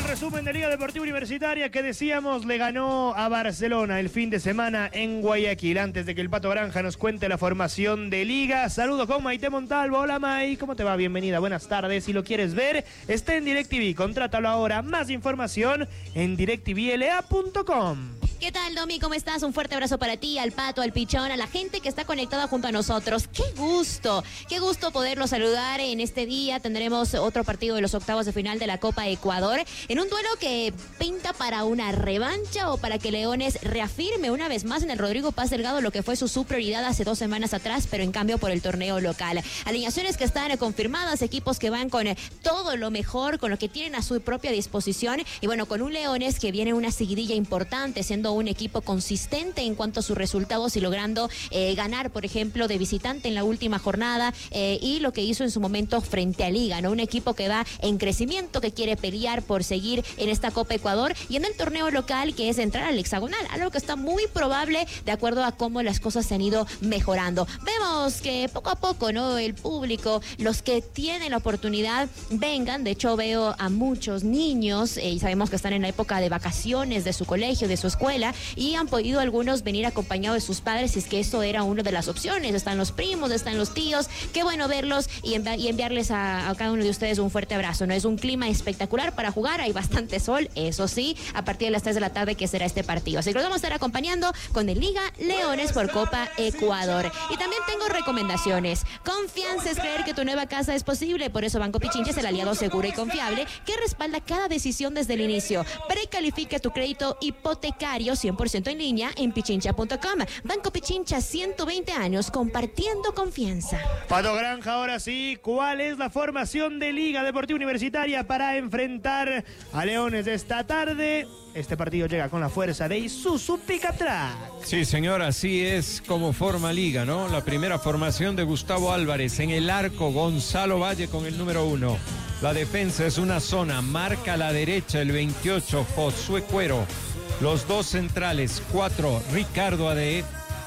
resumen de Liga Deportiva Universitaria que decíamos le ganó a Barcelona el fin de semana en Guayaquil. Antes de que el Pato Granja nos cuente la formación de Liga, saludos con Maite Montalvo. Hola May, ¿cómo te va? Bienvenida, buenas tardes. Si lo quieres ver, está en DirecTV, contrátalo ahora. Más información en directvla.com. ¿Qué tal, Domi? ¿Cómo estás? Un fuerte abrazo para ti, al Pato, al Pichón, a la gente que está conectada junto a nosotros. ¡Qué gusto poderlos saludar en este día! Tendremos otro partido de los octavos de final de la Copa Ecuador, en un duelo que pinta para una revancha o para que Leones reafirme una vez más en el Rodrigo Paz Delgado lo que fue su prioridad hace 2 semanas atrás, pero en cambio por el torneo local. Alineaciones que están confirmadas, equipos que van con todo lo mejor, con lo que tienen a su propia disposición, y bueno, con un Leones que viene una seguidilla importante, siendo un equipo consistente en cuanto a sus resultados y logrando ganar, por ejemplo, de visitante en la última jornada, y lo que hizo en su momento frente a Liga, ¿no? Un equipo que va en crecimiento, que quiere pelear por seguir en esta Copa Ecuador y en el torneo local, que es entrar al hexagonal, algo que está muy probable de acuerdo a cómo las cosas se han ido mejorando. Vemos que poco a poco, ¿no? El público, los que tienen la oportunidad, vengan. De hecho, veo a muchos niños y sabemos que están en la época de vacaciones de su colegio, de su escuela, y han podido algunos venir acompañados de sus padres, si es que eso era una de las opciones. Están los primos, están los tíos. Qué bueno verlos y enviarles a cada uno de ustedes un fuerte abrazo, ¿no? Es un clima espectacular para jugar, hay bastante sol, eso sí, a partir de las 3 de la tarde que será este partido. Así que los vamos a estar acompañando con el Liga Leones por Copa Ecuador. Y también tengo recomendaciones. Confianza es creer que tu nueva casa es posible, por eso Banco Pichincha es el aliado seguro y confiable que respalda cada decisión desde el inicio. Precalifica tu crédito hipotecario 100% en línea en pichincha.com. Banco Pichincha, 120 años compartiendo confianza. Pato Granja, ahora sí, ¿cuál es la formación de Liga Deportiva Universitaria para enfrentar a Leones de esta tarde? Este partido llega con la fuerza de Isuzu Pickup Truck. Sí, señor, así es como forma Liga, ¿no? La primera formación de Gustavo Álvarez. En el arco, Gonzalo Valle con el número 1. La defensa es una zona, marca a la derecha el 28, Josué Cuero. Los 2 centrales, 4, Ricardo Ade,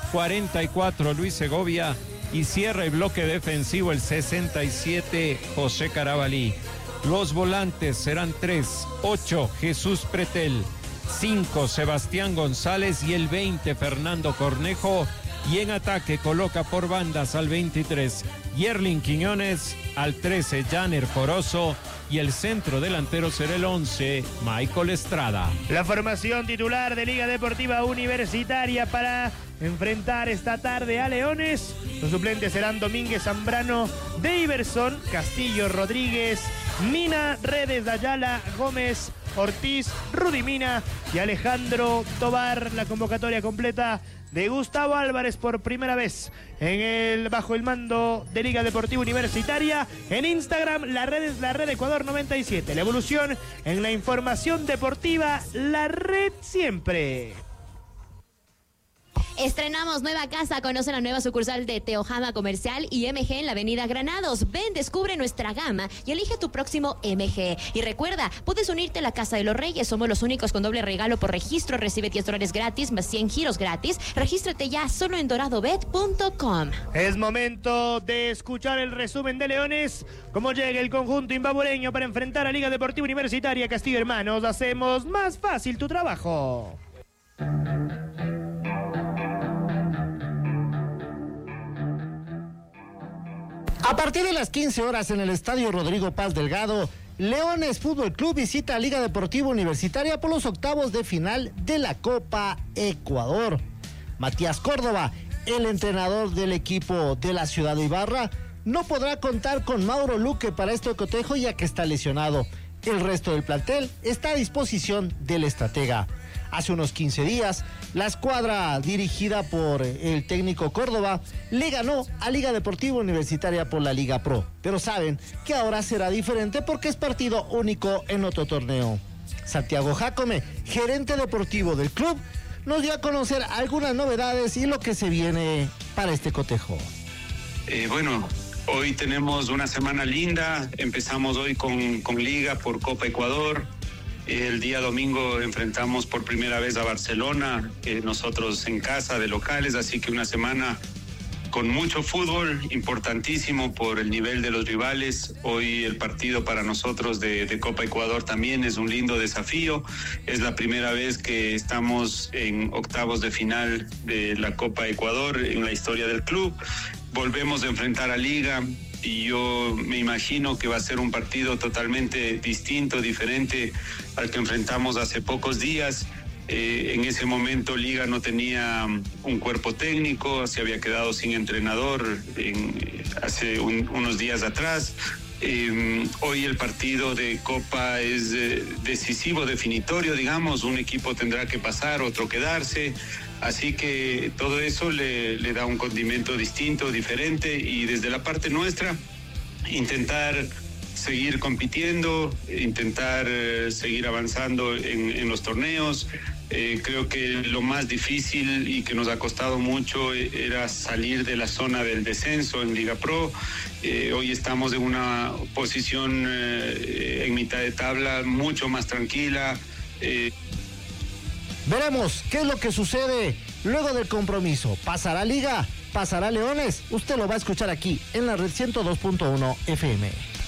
44, Luis Segovia, y cierra el bloque defensivo el 67, José Carabalí. Los volantes serán 3, 8, Jesús Pretel, 5, Sebastián González, y el 20, Fernando Cornejo. Y en ataque coloca por bandas al 23, Yerlin Quiñones, al 13, Janer Corozo, y el centro delantero será el 11, Michael Estrada. La formación titular de Liga Deportiva Universitaria para enfrentar esta tarde a Leones. Los suplentes serán Domínguez, Zambrano, Deiverson, Castillo, Rodríguez, Mina, Redes, Ayala, Gómez, Ortiz, Rudy Mina y Alejandro Tobar. La convocatoria completa de Gustavo Álvarez por primera vez bajo el mando de Liga Deportiva Universitaria. En Instagram, la red Ecuador 97. La evolución en la información deportiva, la red siempre. Estrenamos nueva casa, conoce la nueva sucursal de Teojama Comercial y MG en la avenida Granados. Ven, descubre nuestra gama y elige tu próximo MG. Y recuerda, puedes unirte a la Casa de los Reyes. Somos los únicos con doble regalo por registro. Recibe $10 gratis más 100 giros gratis. Regístrate ya solo en doradobet.com. Es momento de escuchar el resumen de Leones. Cómo llega el conjunto imbabureño para enfrentar a Liga Deportiva Universitaria. Castillo Hermanos, hacemos más fácil tu trabajo. A partir de las 15 horas en el estadio Rodrigo Paz Delgado, Leones Fútbol Club visita a Liga Deportiva Universitaria por los octavos de final de la Copa Ecuador. Matías Córdoba, el entrenador del equipo de la ciudad de Ibarra, no podrá contar con Mauro Luque para este cotejo ya que está lesionado. El resto del plantel está a disposición del estratega. Hace unos 15 días, la escuadra dirigida por el técnico Córdoba le ganó a Liga Deportiva Universitaria por la Liga Pro. Pero saben que ahora será diferente porque es partido único en otro torneo. Santiago Jácome, gerente deportivo del club, nos dio a conocer algunas novedades y lo que se viene para este cotejo. Bueno, hoy tenemos una semana linda. Empezamos hoy con Liga por Copa Ecuador. El día domingo enfrentamos por primera vez a Barcelona, nosotros en casa de locales, así que una semana con mucho fútbol, importantísimo por el nivel de los rivales. Hoy el partido para nosotros de Copa Ecuador también es un lindo desafío. Es la primera vez que estamos en octavos de final de la Copa Ecuador en la historia del club. Volvemos a enfrentar a Liga y yo me imagino que va a ser un partido totalmente distinto, diferente al que enfrentamos hace pocos días. En ese momento Liga no tenía un cuerpo técnico, se había quedado sin entrenador hace unos días atrás. Hoy el partido de Copa es decisivo, definitorio, digamos. Un equipo tendrá que pasar, otro quedarse. Así que todo eso le da un condimento distinto, diferente, y desde la parte nuestra intentar seguir compitiendo, intentar seguir avanzando en los torneos. Creo que lo más difícil y que nos ha costado mucho era salir de la zona del descenso en Liga Pro. Hoy estamos en una posición en mitad de tabla mucho más tranquila. Veremos qué es lo que sucede luego del compromiso. ¿Pasará Liga? ¿Pasará Leones? Usted lo va a escuchar aquí en la red 102.1 FM.